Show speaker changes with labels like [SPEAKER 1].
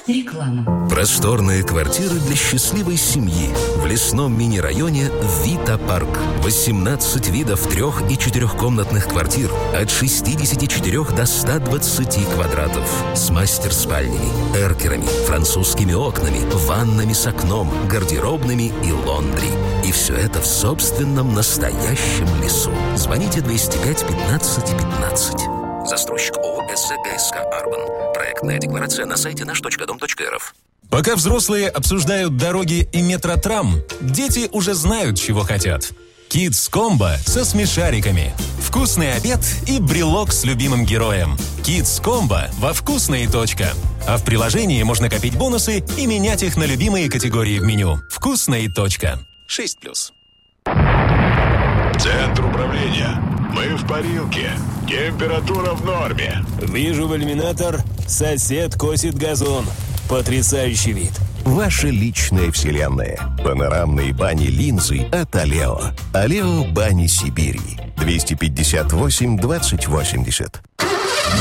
[SPEAKER 1] Реклама.
[SPEAKER 2] Просторные квартиры для счастливой семьи в лесном мини-районе Вита Парк. 18 видов 3- и 4-комнатных квартир от 64 до 120 квадратов. С мастер-спальнями, эркерами, французскими окнами, ваннами с окном, гардеробными и лондри. И все это в собственном настоящем лесу. Звоните 205 15 15. Застройщик ООО СК «Арбан». Проектная декларация на сайте наш.дом.рф.
[SPEAKER 3] Пока взрослые обсуждают дороги и метротрам, дети уже знают, чего хотят. Kids Combo со смешариками. Вкусный обед и брелок с любимым героем. Kids Combo во «Вкусная точка». А в приложении можно копить бонусы и менять их на любимые категории в меню. «Вкусная точка». 6+.
[SPEAKER 4] Центр управления. Мы в парилке. Температура в норме.
[SPEAKER 5] Вижу в иллюминатор. Сосед косит газон. Потрясающий вид.
[SPEAKER 6] Ваша личная вселенная. Панорамные бани-линзы от Алео. Алео Бани Сибири. 258 2080.